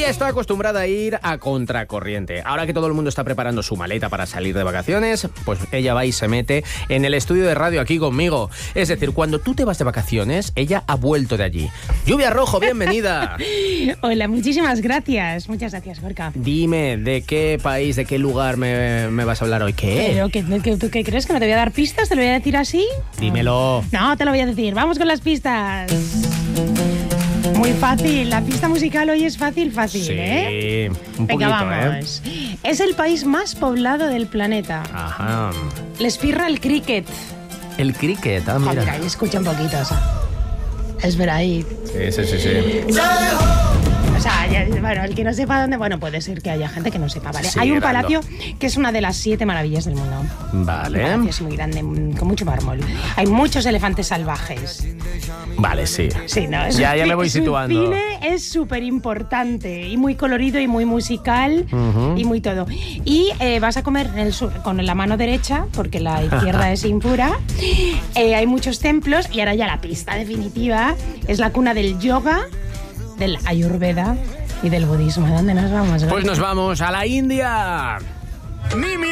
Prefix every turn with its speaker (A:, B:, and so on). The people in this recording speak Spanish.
A: Ella está acostumbrada a ir a contracorriente. Ahora que todo el mundo está preparando su maleta para salir de vacaciones, pues ella va y se mete en el estudio de radio aquí conmigo. Es decir, cuando tú te vas de vacaciones, ella ha vuelto de allí. Lluvia Rojo, bienvenida.
B: Hola, muchísimas gracias. Muchas gracias, Gorka.
A: Dime, ¿de qué país, de qué lugar me vas a hablar hoy? ¿Qué?
B: Pero, ¿tú qué crees? ¿Que no te voy a dar pistas? ¿Te lo voy a decir así?
A: Dímelo.
B: No, te lo voy a decir. Vamos con las pistas. Muy fácil. La pista musical hoy es fácil,
A: Sí,
B: ¿eh?
A: un poquito,
B: Venga, vamos. Es el país más poblado del planeta.
A: Ajá.
B: Les pirra el cricket.
A: El cricket,
B: Mira,
A: mira.
B: ahí escucha un poquito, o sea. Espera ahí.
A: Sí.
B: O sea, bueno, el que no sepa dónde... Bueno, puede ser que haya gente que no sepa, ¿vale?
A: Sí,
B: Hay un
A: grande.
B: palacio que es una de las 7 maravillas del mundo.
A: Vale.
B: Un palacio es muy grande, con mucho mármol. Hay muchos elefantes salvajes.
A: Vale, sí.
B: Sí, ¿no?
A: Ya me voy situando.
B: Su cine es súper importante y muy colorido y muy musical y muy todo. Y vas a comer con la mano derecha, porque la izquierda es impura. Hay muchos templos y ahora ya la pista definitiva es la cuna del yoga, del ayurveda y del budismo. ¿A dónde nos vamos?
A: Pues nos vamos a la India.
C: Mimi